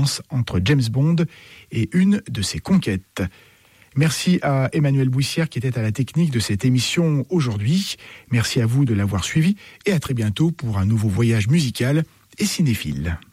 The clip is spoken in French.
romance entre James Bond et une de ses conquêtes. Merci à Emmanuel Bouissière qui était à la technique de cette émission aujourd'hui. Merci à vous de l'avoir suivi et à très bientôt pour un nouveau voyage musical et cinéphile.